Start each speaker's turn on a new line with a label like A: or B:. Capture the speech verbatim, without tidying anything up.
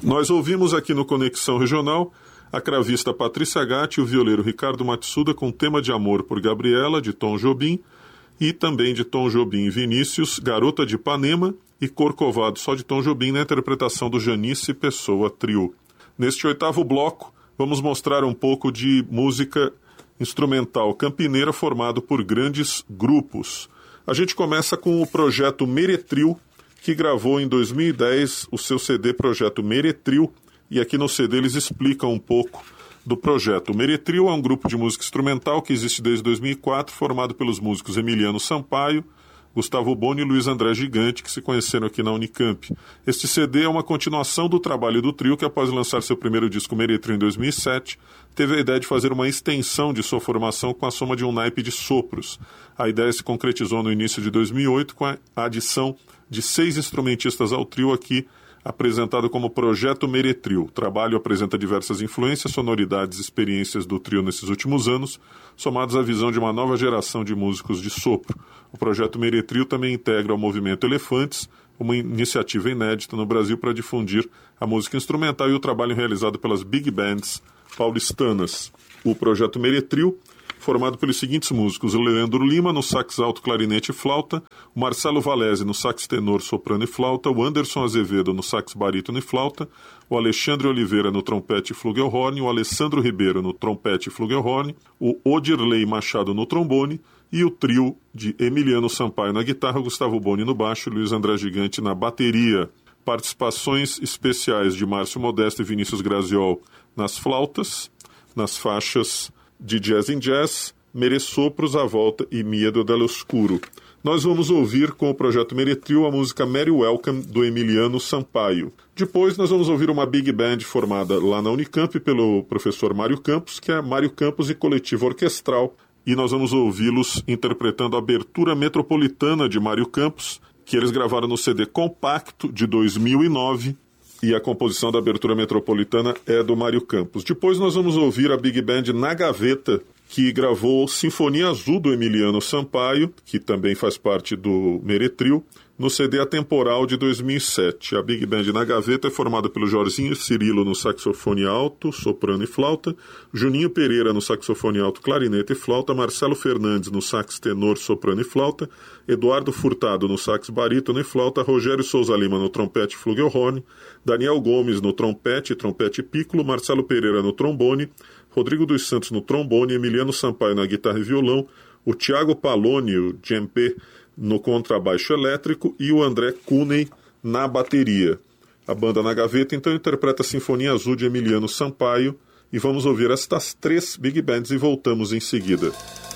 A: Nós ouvimos aqui no Conexão Regional a cravista Patrícia Gatti e o violeiro Ricardo Matsuda com Tema de Amor por Gabriela, de Tom Jobim, e também de Tom Jobim e Vinícius, Garota de Ipanema e Corcovado, só de Tom Jobim, na interpretação do Janice Pessoa Trio. Neste oitavo bloco, vamos mostrar um pouco de música instrumental campineira formado por grandes grupos. A gente começa com o projeto Meretril, que gravou em dois mil e dez o seu C D Projeto Meretril, e aqui no C D eles explicam um pouco do projeto. O Meretril é um grupo de música instrumental que existe desde dois mil e quatro, formado pelos músicos Emiliano Sampaio, Gustavo Boni e Luiz André Gigante, que se conheceram aqui na Unicamp. Este C D é uma continuação do trabalho do trio, que após lançar seu primeiro disco Meretril em dois mil e sete, teve a ideia de fazer uma extensão de sua formação com a soma de um naipe de sopros. A ideia se concretizou no início de dois mil e oito com a adição de seis instrumentistas ao trio, aqui apresentado como Projeto Meretril. O trabalho apresenta diversas influências, sonoridades e experiências do trio nesses últimos anos, somados à visão de uma nova geração de músicos de sopro. O Projeto Meretril também integra o Movimento Elefantes, uma iniciativa inédita no Brasil para difundir a música instrumental e o trabalho realizado pelas big bands paulistanas. O Projeto Meretril, formado pelos seguintes músicos: o Leandro Lima no sax alto, clarinete e flauta, o Marcelo Valese no sax tenor, soprano e flauta, o Anderson Azevedo no sax barítono e flauta, o Alexandre Oliveira no trompete e flugelhorn, o Alessandro Ribeiro no trompete e flugelhorn, o Odirley Machado no trombone e o trio de Emiliano Sampaio na guitarra, Gustavo Boni no baixo e Luiz André Gigante na bateria. Participações especiais de Márcio Modesto e Vinícius Graziol nas flautas, nas faixas de Jazz in Jazz, Meresopros, A Volta e Miedo dell'Oscuro. Nós vamos ouvir com o Projeto Meretril a música Merry Welcome, do Emiliano Sampaio. Depois nós vamos ouvir uma big band formada lá na Unicamp pelo professor Mário Campos, que é Mário Campos e Coletivo Orquestral, e nós vamos ouvi-los interpretando a abertura metropolitana de Mário Campos, que eles gravaram no C D Compacto de dois mil e nove, e a composição da abertura metropolitana é do Mário Campos. Depois nós vamos ouvir a big band Na Gaveta, que gravou Sinfonia Azul do Emiliano Sampaio, que também faz parte do Meretril, no C D Atemporal de dois mil e sete. A big band Na Gaveta é formada pelo Jorginho Cirilo no saxofone alto, soprano e flauta, Juninho Pereira no saxofone alto, clarinete e flauta, Marcelo Fernandes no sax tenor, soprano e flauta, Eduardo Furtado no sax barítono e flauta, Rogério Souza Lima no trompete e flugelhorn, Daniel Gomes no trompete, trompete e piccolo, Marcelo Pereira no trombone, Rodrigo dos Santos no trombone, Emiliano Sampaio na guitarra e violão, o Thiago Paloni, o Djempe, no contrabaixo elétrico e o André Cuney na bateria. A banda Na Gaveta então interpreta a Sinfonia Azul de Emiliano Sampaio e vamos ouvir estas três big bands e voltamos em seguida.